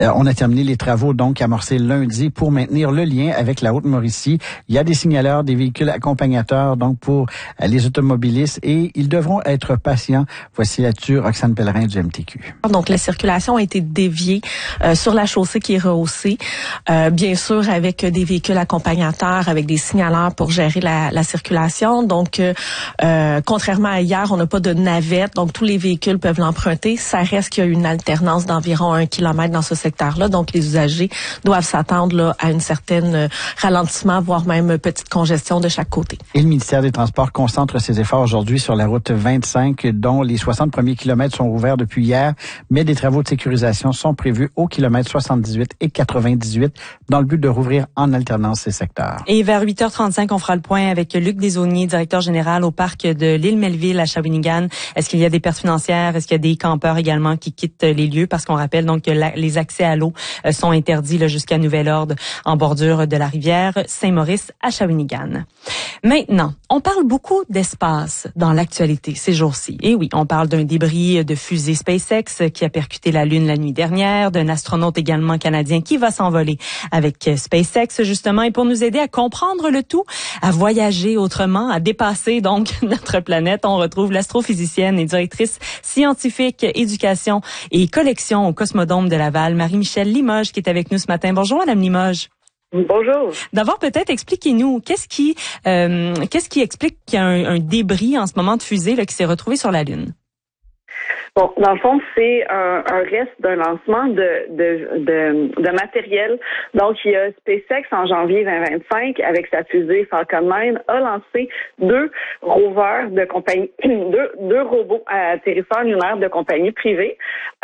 On a terminé les travaux donc amorcés lundi pour maintenir le lien avec la Haute-Mauricie. Il y a des signaleurs, des véhicules accompagnateurs donc pour les automobilistes et ils devront être patients. Voici là-dessus Roxane Pellerin du MTQ. Donc la circulation a été déviée sur la chaussée qui est rehaussée, bien sûr avec des véhicules accompagnateurs, avec des signaleurs pour gérer la circulation. Donc contrairement à hier, on n'a pas de navette, donc tous les véhicules peuvent l'emprunter. Ça reste qu'il y a une alternance d'environ 1 kilomètre dans ce secteur-là, donc les usagers doivent s'attendre là, à une certaine ralentissement, voire même petite congestion de chaque côté. Et le ministère des Transports concentre ses efforts aujourd'hui sur la route 25, dont les 60 premiers kilomètres sont ouverts depuis hier, mais des travaux de sécurisation sont prévus au kilomètre 78 et 98 dans le but de rouvrir en alternance ces secteurs. Et vers 8h35, on fera le point avec Luc Desaulniers, directeur général au parc de l'île Melville à Shawinigan. Est-ce qu'il y a des pertes financières? Est-ce qu'il y a des campeurs également qui quittent les lieux? Parce qu'on rappelle donc que les accès à l'eau sont interdits là, jusqu'à nouvel ordre en bordure de la rivière Saint-Maurice à Shawinigan. Maintenant, on parle beaucoup d'espace dans l'actualité ces jours-ci. Et oui, on parle d'un débris de fusée SpaceX qui a percuté la Lune la nuit dernière, d'un astronaute également canadien qui va s'envoler avec SpaceX justement. Et pour nous aider à comprendre le tout, à voyager autrement, à dépasser donc notre planète, on retrouve l'astrophysicienne et directrice scientifique, éducation et collection au Cosmodome de Laval, Marie-Michèle Limoges, qui est avec nous ce matin. Bonjour, Madame Limoges. Bonjour. D'abord, peut-être expliquez-nous, qu'est-ce qui explique qu'il y a un débris en ce moment de fusée là, qui s'est retrouvé sur la Lune? Bon, dans le fond, c'est un reste d'un lancement de matériel. Donc, il y a SpaceX en janvier 2025 avec sa fusée Falcon 9 a lancé 2 rovers de compagnie, deux robots à atterrisseurs lunaires de compagnie privée.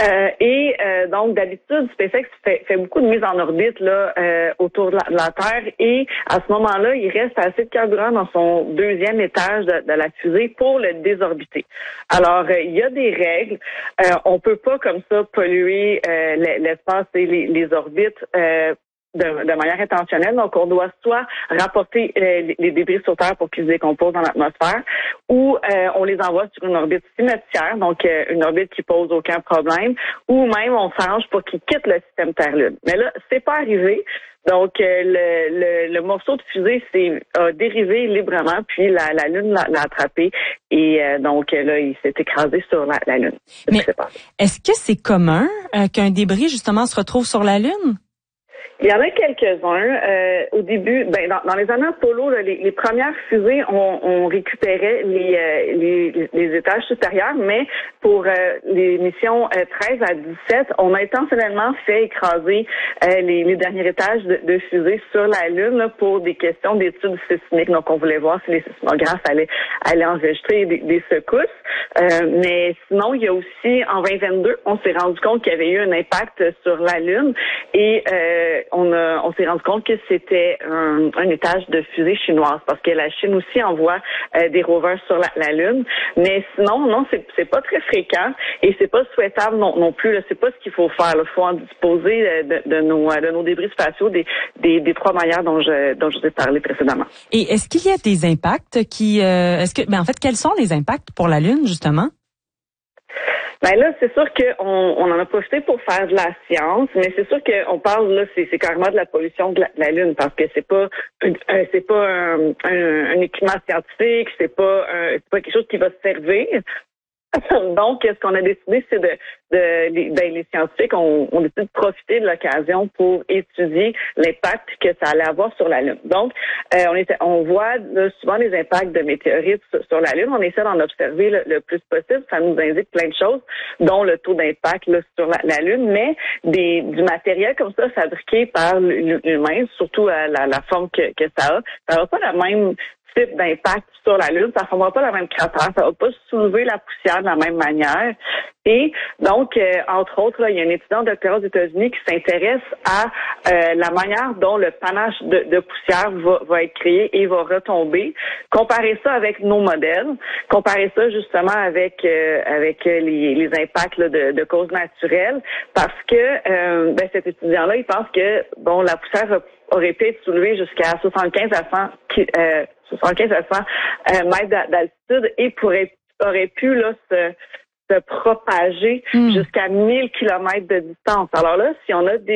Donc, d'habitude, SpaceX fait beaucoup de mise en orbite là autour de la Terre et à ce moment-là, il reste assez de carburant dans son 2e étage de la fusée pour le désorbiter. Alors, il y a des règles. On peut pas comme ça polluer l'espace et les orbites de manière intentionnelle. Donc, on doit soit rapporter les débris sur Terre pour qu'ils se décomposent dans l'atmosphère ou on les envoie sur une orbite symétrique, donc une orbite qui pose aucun problème, ou même on s'arrange pour qu'ils quittent le système Terre-Lune. Mais là, c'est pas arrivé. Donc, le morceau de fusée a dérivé librement, puis la Lune l'a attrapé. Et donc, là, il s'est écrasé sur la Lune. Mais est-ce que c'est commun qu'un débris, justement, se retrouve sur la Lune? Il y en a quelques-uns. Au début, dans les années Apollo, là, les premières fusées, on récupérait les étages supérieurs, mais pour les missions 13 à 17, on a intentionnellement fait écraser les derniers étages de fusées sur la Lune là, pour des questions d'études sismiques. Donc, on voulait voir si les sismographes allaient enregistrer des secousses. Mais sinon, il y a aussi, en 2022, on s'est rendu compte qu'il y avait eu un impact sur la Lune et on s'est rendu compte que c'était un étage de fusée chinoise parce que la Chine aussi envoie des rovers sur la Lune. Mais sinon, non, c'est pas très fréquent et c'est pas souhaitable non plus. Là, c'est pas ce qu'il faut faire. Il faut en disposer de nos débris spatiaux des 3 manières dont je vous ai parlé précédemment. Et est-ce qu'il y a des impacts en fait, quels sont les impacts pour la Lune, justement? Ben là, c'est sûr qu'on en a profité pour faire de la science, mais c'est sûr qu'on parle là, c'est carrément de la pollution de la Lune parce que c'est pas un équipement scientifique, c'est pas quelque chose qui va se servir. Donc, ce qu'on a décidé, c'est les scientifiques ont décidé de profiter de l'occasion pour étudier l'impact que ça allait avoir sur la Lune. Donc, on voit là, souvent les impacts de météorites sur la Lune. On essaie d'en observer le plus possible. Ça nous indique plein de choses, dont le taux d'impact là, sur la Lune, mais du matériel comme ça fabriqué par l'humain, surtout la forme que ça n'a pas la même type d'impact sur la Lune, ça ne formera pas la même cratère, ça ne va pas soulever la poussière de la même manière. Et donc, entre autres, là, il y a un étudiant doctorat aux États-Unis qui s'intéresse à la manière dont le panache de poussière va être créé et va retomber. Comparer ça avec nos modèles, comparer ça justement avec les impacts là, de causes naturelles, parce que cet étudiant-là, il pense que la poussière aurait pu être soulevée jusqu'à 75 à 100 mètres d'altitude et aurait pu là se propager jusqu'à 1000 kilomètres de distance. Alors là, si on a des